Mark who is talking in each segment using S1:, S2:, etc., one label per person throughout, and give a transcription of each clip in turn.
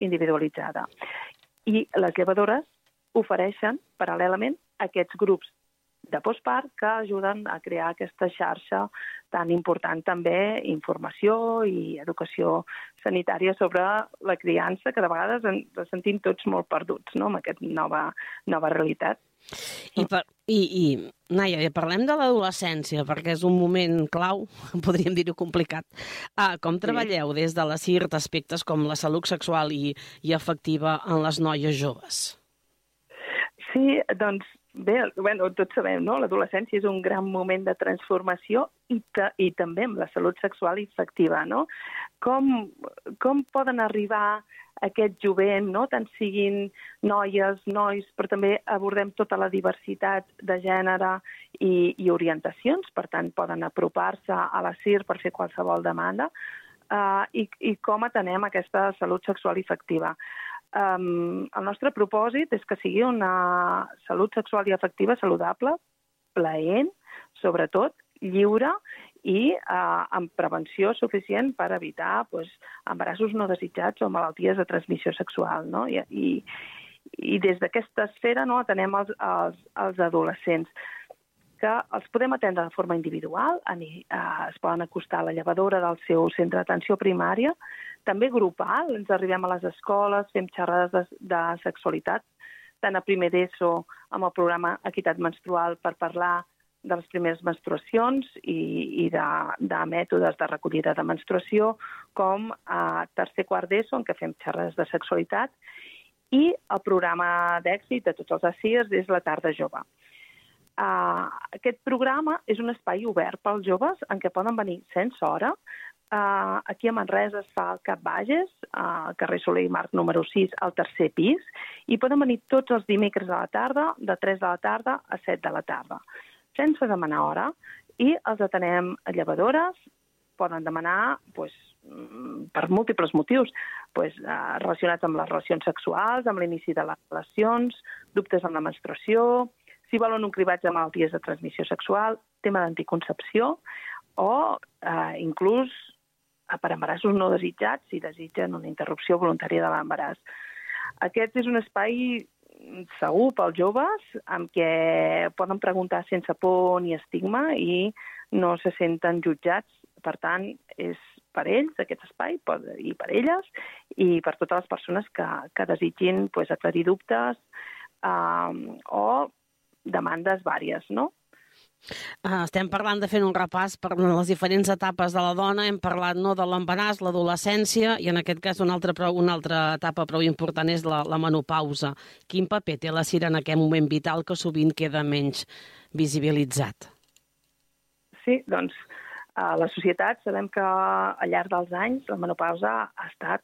S1: individualitzada. I les llevadores ofereixen, paral·lelament, aquests grups de postpart que ajuden a crear aquesta xarxa tan important també, informació i educació sanitària sobre la criança, que de vegades ens sentim tots molt perduts, no?, amb aquesta nova realitat.
S2: I Naia, parlem de l'adolescència, perquè és un moment clau, podríem dir-ho complicat. Com treballeu des de la CIRT aspectes com la salut sexual i afectiva en les noies joves?
S1: Sí, doncs bé, tots sabem, no? L'adolescència és un gran moment de transformació i també amb la salut sexual i afectiva, no? Com poden arribar aquest jovent, no? Tant siguin noies, nois, però també abordem tota la diversitat de gènere i orientacions, per tant poden apropar-se a la CIR per fer qualsevol demanda, i com atenem aquesta salut sexual i afectiva. El nostre propòsit és que sigui una salut sexual i afectiva saludable, plaent, sobretot, lliure i amb prevenció suficient per evitar embarassos no desitjats o malalties de transmissió sexual, no? I des d'aquesta esfera, no, atenem els adolescents, que els podem atendre de forma individual, es poden acostar a la llevadora del seu centre d'atenció primària, també grupal, ens arribem a les escoles, fem xerrades de sexualitat, tant a primer d'ESO amb el programa Equitat Menstrual per parlar de les primeres menstruacions i de mètodes de recollida de menstruació, com a tercer quart d'ESO, en què fem xerrades de sexualitat, i el programa d'èxit de tots els ASIRs és la Tarda Jove. Aquest programa és un espai obert pels joves en què poden venir sense hora. Aquí a Manresa es fa al Cap Bages, al carrer Soler i Marc número 6, al tercer pis, i poden venir tots els dimecres a la tarda, de 3 de la tarda a 7 de la tarda, sense demanar hora, i els atenem a llevadores, poden demanar per múltiples motius, relacionats amb les relacions sexuals, amb l'inici de les relacions, dubtes en la menstruació, si volen un cribatge de malalties de transmissió sexual, tema d'anticoncepció, o inclús per embarassos no desitjats, si desitgen una interrupció voluntària de l'embaràs. Aquest és un espai segur pels joves, amb què poden preguntar sense por ni estigma i no se senten jutjats. Per tant, és per ells aquest espai, i per elles, i per totes les persones que desitgin aclarir dubtes o demandes vàries, no?
S2: Estem parlant de fer un repàs per les diferents etapes de la dona. Hem parlat de l'embaràs, l'adolescència, i en aquest cas una altra etapa prou important és la menopausa. Quin paper té la CIR en aquest moment vital que sovint queda menys visibilitzat?
S1: Sí, doncs a la societat sabem que al llarg dels anys la menopausa ha estat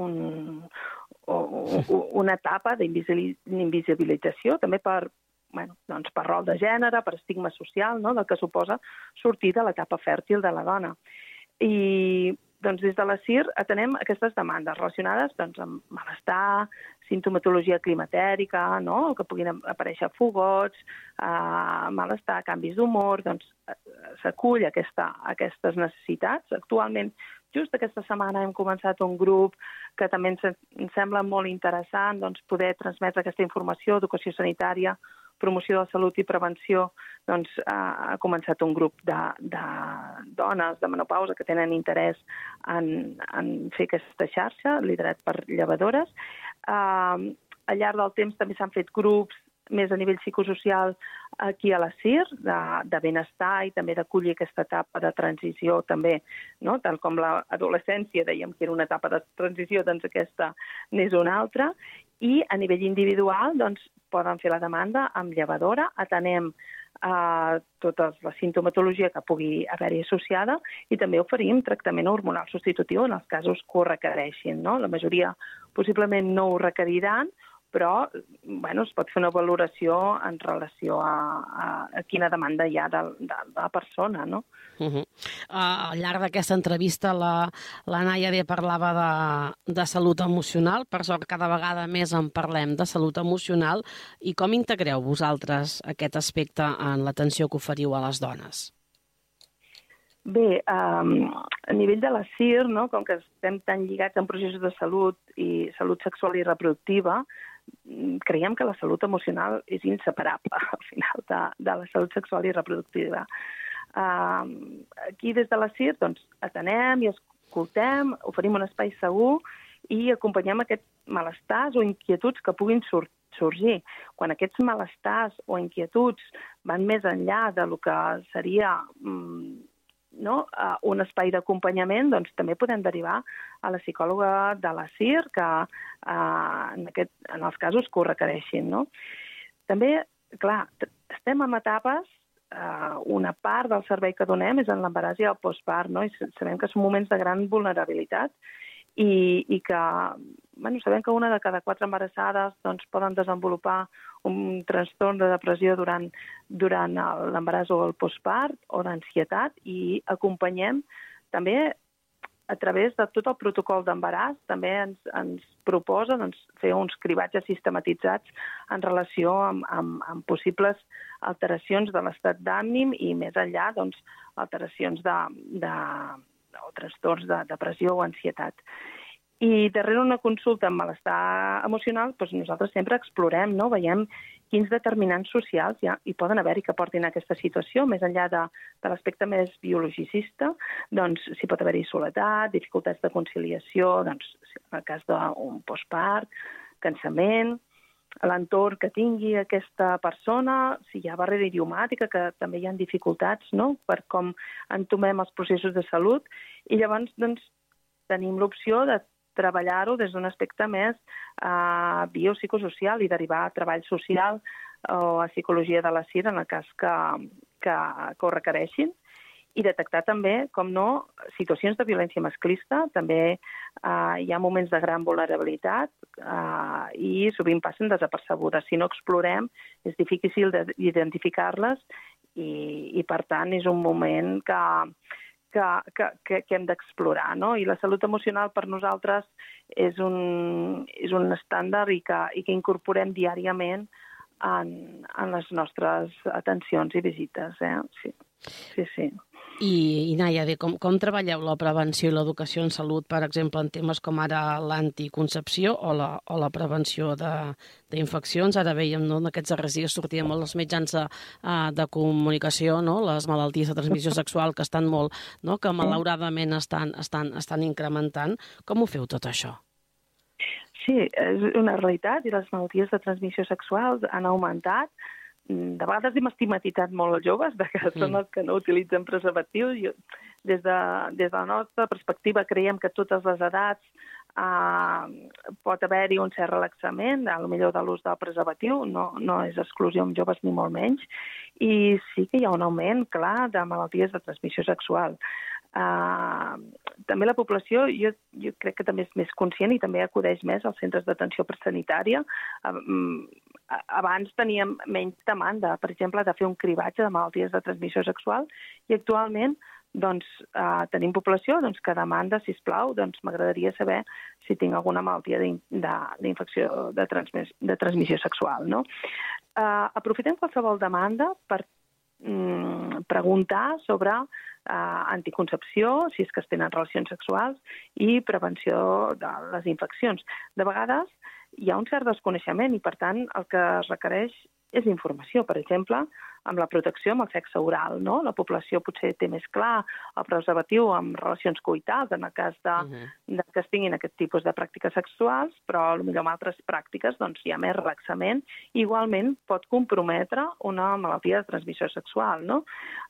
S1: una etapa d'invisibilització, també per rol de gènere, per estigma social, no?, del que suposa sortir de l'etapa fèrtil de la dona. I des de la CIR atenem aquestes demandes relacionades amb malestar, sintomatologia climatèrica, no?, que puguin aparèixer fogots, malestar, canvis d'humor, s'acull aquestes necessitats. Actualment, just aquesta setmana hem començat un grup que també ens sembla molt interessant poder transmetre aquesta informació, educació sanitària, promoció de la salut i prevenció. Ha començat un grup de dones de menopausa que tenen interès en fer aquesta xarxa, liderat per llevadores. Al llarg del temps també s'han fet grups més a nivell psicosocial aquí a la CIR, de benestar i també d'acollir aquesta etapa de transició també, no? Tal com l'adolescència dèiem que era una etapa de transició, doncs aquesta n'és una altra. I a nivell individual poden fer la demanda amb llevadora, atenem tota la sintomatologia que pugui haver-hi associada i també oferim tractament hormonal substitutiu en els casos que ho requereixin, no? La majoria possiblement no ho requeriran, però es pot fer una valoració en relació a quina demanda hi ha de la persona, no?
S2: Al llarg d'aquesta entrevista la Naia parlava de salut emocional. Per sort, cada vegada més en parlem de salut emocional. I com integreu vosaltres aquest aspecte en l'atenció que oferiu a les dones?
S1: Bé, a nivell de la CIR, no, com que estem tan lligats en processos de salut i salut sexual i reproductiva, creiem que la salut emocional és inseparable, al final, de la salut sexual i reproductiva. Aquí, des de la CIR, doncs, atenem i escoltem, oferim un espai segur i acompanyem aquests malestars o inquietuds que puguin sorgir. Quan aquests malestars o inquietuds van més enllà de lo que seria un espai d'acompanyament, doncs també podem derivar a la psicòloga de la CIR, que en els casos que ho requereixin. No? També, clar, estem en etapes, una part del servei que donem és en l'embaràs i el postpart, no? I sabem que són moments de gran vulnerabilitat i que sabem que una de cada 4 embarassades doncs, poden desenvolupar un trastorn de depressió durant l'embaràs o el postpart o d'ansietat, i acompanyem també a través de tot el protocol d'embaràs, també ens proposa fer uns cribatges sistematitzats en relació amb possibles alteracions de l'estat d'ànim i més enllà alteracions o trastorns de depressió o ansietat. I darrere una consulta amb malestar emocional, doncs nosaltres sempre explorem, no? Veiem quins determinants socials hi poden haver-hi que portin a aquesta situació, més enllà de l'aspecte més biologicista, doncs si pot haver-hi soledat, dificultats de conciliació, doncs en el cas d'un postpart, cansament, l'entorn que tingui aquesta persona, si hi ha barrera idiomàtica, que també hi ha dificultats, no?, per com entomem els processos de salut, i llavors doncs, tenim l'opció de treballar-ho des d'un aspecte més biopsicosocial i derivar a treball social o a psicologia de la CIR en el cas que ho requereixin, i detectar també, com no, situacions de violència masclista. També hi ha moments de gran vulnerabilitat i sovint passen desapercebudes. Si no explorem, és difícil d'identificar-les i per tant, és un moment que hem d'explorar, no? I la salut emocional per nosaltres és un estàndard i que incorporem diàriament en les nostres atencions i visites. Sí.
S2: I Naia, com treballeu la prevenció i l'educació en salut, per exemple, en temes com ara l'anticoncepció o la prevenció d'infeccions? Ara veiem, no, en aquests darrers dies sortien molt els mitjans de comunicació, no, les malalties de transmissió sexual que estan molt, no, que malauradament estan incrementant. Com ho feu tot això?
S1: Sí, és una realitat, i les malalties de transmissió sexual han augmentat. De vegades hem estigmatitzat molt els joves, que són els que no utilitzen preservatius. Des de la nostra perspectiva creiem que a totes les edats pot haver-hi un cert relaxament, potser de l'ús del preservatiu, no és exclusió amb joves ni molt menys, i sí que hi ha un augment clar de malalties de transmissió sexual. També la població, jo crec que també és més conscient i també acudeix més als centres d'atenció presanitària. Abans teníem menys demanda, per exemple, de fer un cribatge de malalties de transmissió sexual, i actualment tenim població que demanda, sisplau, m'agradaria saber si tinc alguna malaltia d'infecció de transmissió sexual. No? Aprofitem qualsevol demanda per preguntar sobre anticoncepció, si és que es tenen relacions sexuals, i prevenció de les infeccions. De vegades hi ha un cert desconeixement i, per tant, el que es requereix és informació. Per exemple, amb la protecció amb el sexe oral, no? La població potser té més clar el preservatiu amb relacions coïtals, en el cas que es tinguin aquest tipus de pràctiques sexuals, però potser amb altres pràctiques hi ha més relaxament. Igualment pot comprometre una malaltia de transmissió sexual, no?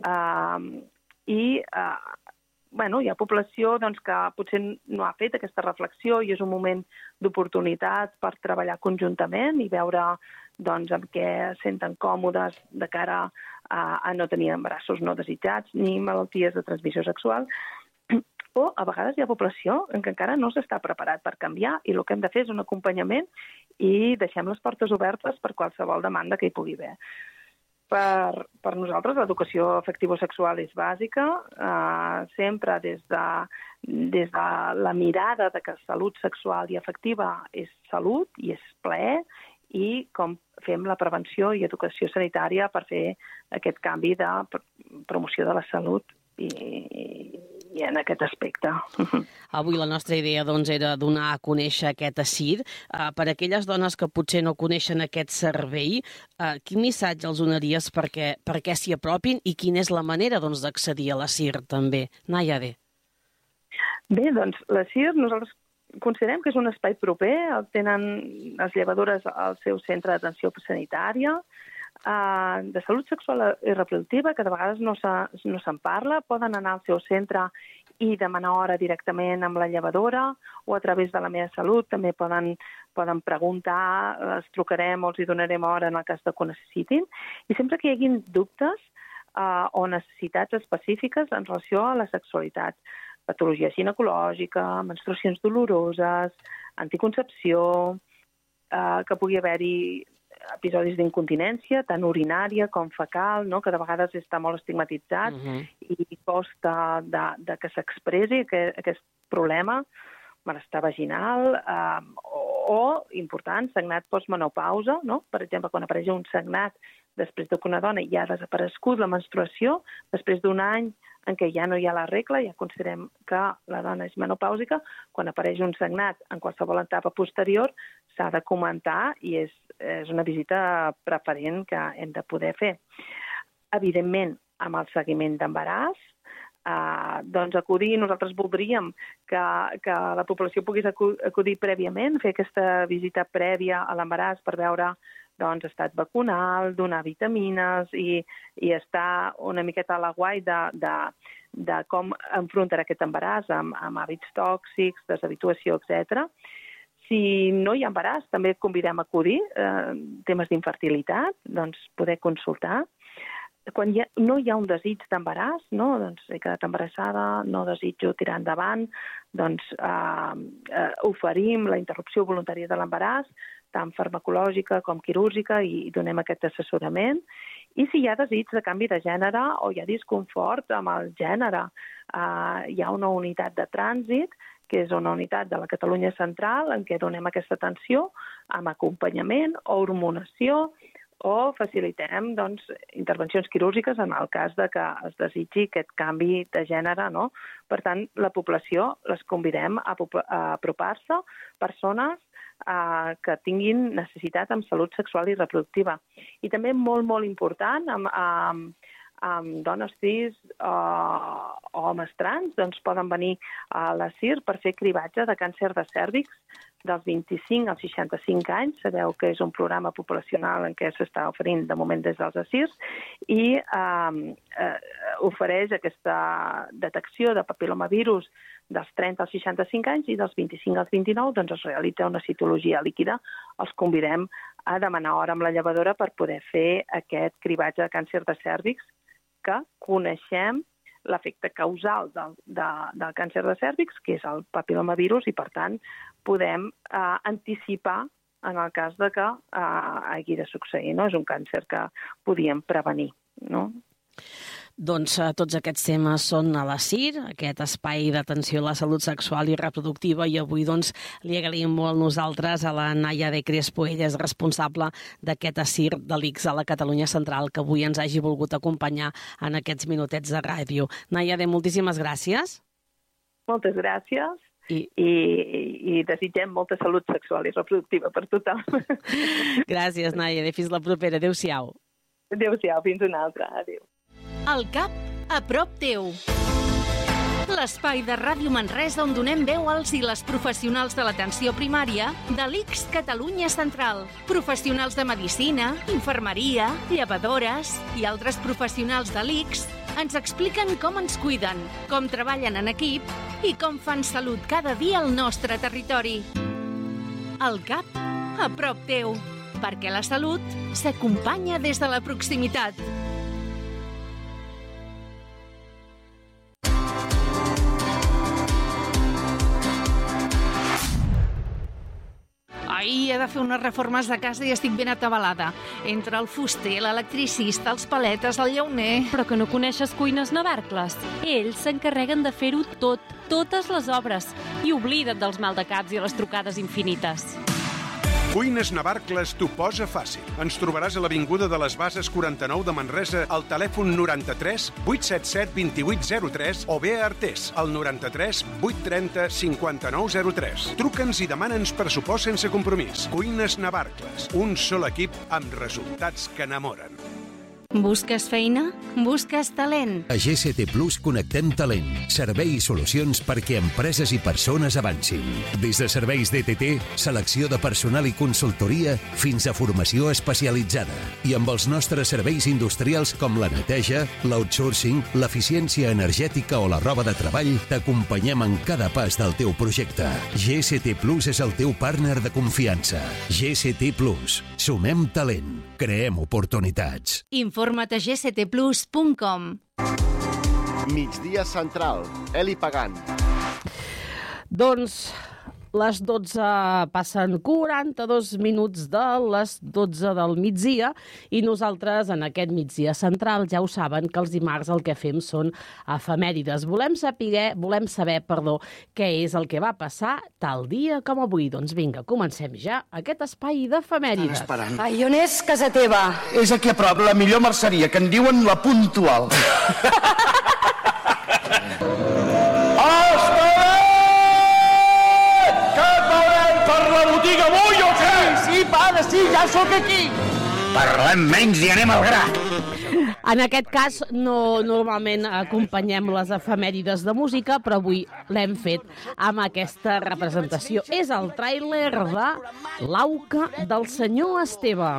S1: Hi ha població que potser no ha fet aquesta reflexió i és un moment d'oportunitat per treballar conjuntament i veure amb què es senten còmodes de cara a no tenir embarassos no desitjats ni malalties de transmissió sexual. O a vegades hi ha població en què encara no s'està preparat per canviar i el que hem de fer és un acompanyament i deixem les portes obertes per qualsevol demanda que hi pugui haver. Per nosaltres l'educació afectivo-sexual és bàsica, sempre des de la mirada de que salut sexual i afectiva és salut i és plaer, i com fem la prevenció i educació sanitària per fer aquest canvi de promoció de la salut i en aquest aspecte.
S2: Avui la nostra idea doncs, era donar a conèixer aquest ASIR. Per a aquelles dones que potser no coneixen aquest servei, quin missatge els donaries perquè s'hi apropin i quina és la manera doncs, d'accedir a l'ASIR també? Naiade.
S1: Bé, doncs l'ASIR nosaltres considerem que és un espai proper, tenen les llevadores al seu centre d'atenció sanitària, de salut sexual i reproductiva, que de vegades no se'n parla, poden anar al seu centre i demanar hora directament amb la llevadora o a través de la meva salut també poden preguntar, els trucarem o els hi donarem hora en el cas que ho necessitin. I sempre que hi hagin dubtes o necessitats específiques en relació a la sexualitat, patologia ginecològica, menstruacions doloroses, anticoncepció, que pugui haver-hi episodis d'incontinència, tant urinària com fecal, no? Que de vegades està molt estigmatitzat i costa que s'expressi aquest problema, malestar vaginal o, important, sagnat postmenopausa, no? Per exemple, quan apareix un sagnat després que una dona ja ha desaparegut la menstruació, després d'un any en què ja no hi ha la regla, ja considerem que la dona és menopàusica, quan apareix un sagnat en qualsevol etapa posterior, s'ha de comentar i és una visita preferent que hem de poder fer. Evidentment, amb el seguiment d'embaràs, doncs nosaltres voldríem que la població pogués acudir prèviament, fer aquesta visita prèvia a l'embaràs per veure estat vacunal, donar vitamines i estar una miqueta a l'aguait de com enfrontar aquest embaràs amb hàbits tòxics, deshabituació, etc. Si no hi ha embaràs, també convidem a acudir, temes d'infertilitat, doncs poder consultar. Quan no hi ha un desig d'embaràs, no? Doncs he quedat embarassada, no desitjo tirar endavant, doncs oferim la interrupció voluntària de l'embaràs, tant farmacològica com quirúrgica, i donem aquest assessorament. I si hi ha desig de canvi de gènere o hi ha disconfort amb el gènere, hi ha una unitat de trànsit, que és una unitat de la Catalunya Central, en què donem aquesta atenció amb acompanyament o hormonació, o facilitem intervencions quirúrgiques en el cas de que es desitgi aquest canvi de gènere, no? Per tant, la població les convidem a apropar-se persones que tinguin necessitat en salut sexual i reproductiva. I també molt, molt important, amb dones cis o homes trans, doncs poden venir a l'ASIR per fer cribatge de càncer de cèrvix dels 25 als 65 anys. Sabeu que és un programa poblacional en què s'està oferint de moment des dels ASIRs i ofereix aquesta detecció de papilomavirus dels 30 als 65 anys i dels 25 als 29 doncs es realitza una citologia líquida. Els convidem a demanar hora amb la llevadora per poder fer aquest cribatge de càncer de cèrvix, que coneixem l'efecte causal del càncer de cèrvix, que és el papilomavirus, i per tant podem anticipar en el cas de que hagi de succeir. No? És un càncer que podíem prevenir, no?
S2: Doncs tots aquests temes són a l'ASIR, aquest espai d'atenció a la salut sexual i reproductiva, i avui doncs li agraïm molt nosaltres a la Naiade Crespo, ella és responsable d'aquest ASIR de l'ICS a la Catalunya Central, que avui ens hagi volgut acompanyar en aquests minutets de ràdio. Naiade, moltíssimes gràcies.
S1: Moltes gràcies. I desitgem molta salut sexual i reproductiva per tothom.
S2: Gràcies, Naiade. Fins la propera. Adéu-siau.
S1: Adéu-siau. Fins una altra. Adéu.
S3: El CAP a prop teu. L'espai de Ràdio Manresa on donem veu als i les professionals de l'atenció primària de l'ICS Catalunya Central. Professionals de medicina, infermeria, llevadores i altres professionals de l'ICS ens expliquen com ens cuiden, com treballen en equip i com fan salut cada dia al nostre territori. El CAP a prop teu, perquè la salut s'acompanya des de la proximitat. He de fer unes reformes de casa i estic ben atabalada. Entre el fuster, l'electricista, els paletes, el llauner...
S4: Però que no coneixes Cuines Navarcles? Ells s'encarreguen de fer-ho tot, totes les obres. I oblida't dels maldecaps i les trucades infinites.
S5: Cuines Navarcles t'ho posa fàcil. Ens trobaràs a l'Avinguda de les Bases 49 de Manresa al telèfon 93 877 2803 o bé a Artés al 93 830 5903. Truca'ns i demana'ns pressupost sense compromís. Cuines Navarcles, un sol equip amb resultats que enamoren.
S3: Busques feina? Busques talent?
S6: A GCT Plus connectem talent, servei i solucions perquè empreses i persones avancin. Des de serveis DTT, selecció de personal i consultoria, fins a formació especialitzada. I amb els nostres serveis industrials com la neteja, l'outsourcing, l'eficiència energètica o la roba de treball, t'acompanyem en cada pas del teu projecte. GCT Plus és el teu partner de confiança. GCT Plus. Sumem talent. Creem oportunitats.
S3: Informa't a gctplus.com.
S7: Migdia Central. Eli Pagant.
S2: Doncs les 12 passen 42 minuts de les 12 del migdia i nosaltres en aquest migdia central ja ho saben que els dimarts el que fem són efemèrides. Volem saber, què és el que va passar tal dia com avui. Doncs vinga, comencem ja aquest espai d'efemèrides.
S8: Ai, on és casa teva?
S9: És aquí a prop, la millor merceria, que en diuen la Puntual. Sí, ja sóc aquí. Parlem menys i anem al gra.
S2: En aquest cas, no normalment acompanyem les efemèrides de música, però avui l'hem fet amb aquesta representació. És el tràiler de l'Auca del senyor Esteve.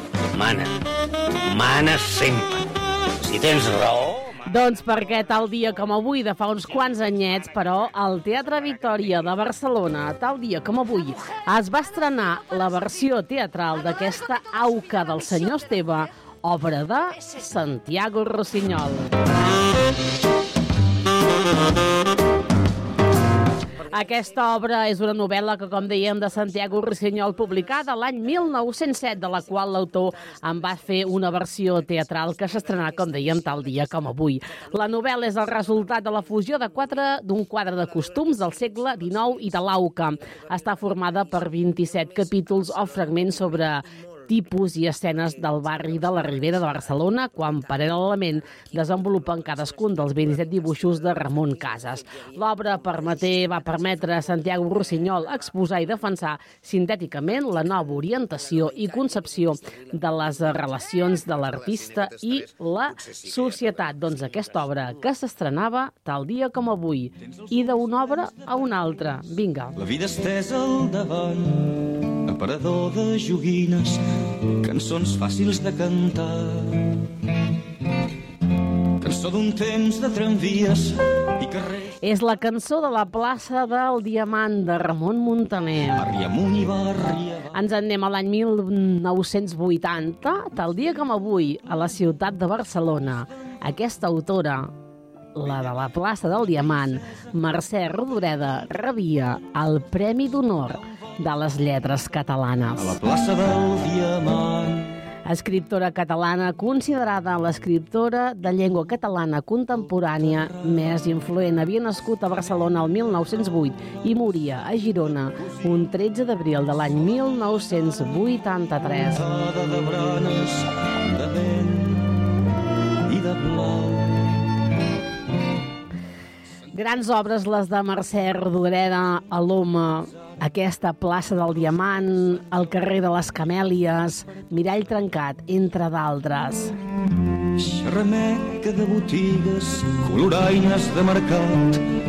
S9: Mana sempre. Si tens raó...
S2: Doncs perquè tal dia com avui, de fa uns quants anyets, però, al Teatre Victòria de Barcelona, tal dia com avui, es va estrenar la versió teatral d'aquesta Auca del senyor Esteve, obra de Santiago Rossinyol. Aquesta obra és una novel·la que, com dèiem, de Santiago Rossinyol, publicada l'any 1907, de la qual l'autor en va fer una versió teatral que s'estrenà, com dèiem, tal dia com avui. La novel·la és el resultat de la fusió d'un quadre de costums del segle XIX i de l'Auca. Està formada per 27 capítols o fragments sobre tipus i escenes del barri de la Ribera de Barcelona, quan paral·lelament desenvolupen cadascun dels 27 dibuixos de Ramon Casas. L'obra va permetre a Santiago Rossinyol exposar i defensar sintèticament la nova orientació i concepció de les relacions de l'artista i la societat. Doncs aquesta obra que s'estrenava tal dia com avui, i d'una obra a una altra. Vinga.
S10: La vida estesa al davant, aparador de joguines, cançons fàcils de cantar. Cançó d'un temps de tramvies i carrers.
S2: És la cançó de la plaça del Diamant, de Ramon Muntaner.
S10: Barri amunt i barri avall.
S2: Ens en anem a l'any 1980, tal dia com avui, a la ciutat de Barcelona. Aquesta autora, la de la plaça del Diamant, Mercè Rodoreda, rebia el Premi d'Honor de les Lletres Catalanes.
S10: A la plaça del Diamant.
S2: Escriptora catalana, considerada l'escriptora de llengua catalana contemporània més influent. Havia nascut a Barcelona el 1908 i moria a Girona un 13 d'abril de l'any 1983.
S10: De branes, de vent i de blau.
S2: Grans obres les de Mercè Rodoreda a l'Home, aquesta plaça del Diamant, el carrer de les Camèlies, Mirall trencat, entre d'altres.
S10: Xerrameca de botigues, coloraines de mercat,